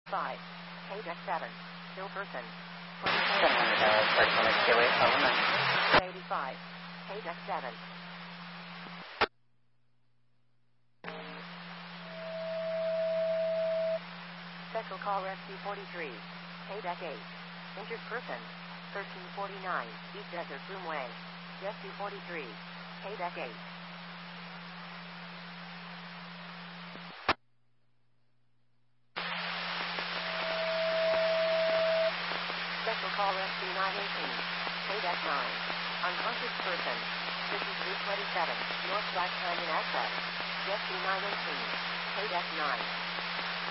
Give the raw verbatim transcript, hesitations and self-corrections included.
five. Page seven. Still person. seven hundred dollars for Plymouth Gateway, call nine. eighty-five. Page seven. Special call rescue forty-three. Page eight. Injured person. thirteen forty-nine. East Desert Boomway. Rescue forty-three. Page eight. Special call rescue nine eighteen. Page nine. Unconscious person. This is Route twenty-seven. North Black Canyon access. Rescue nine eighteen. Page nine.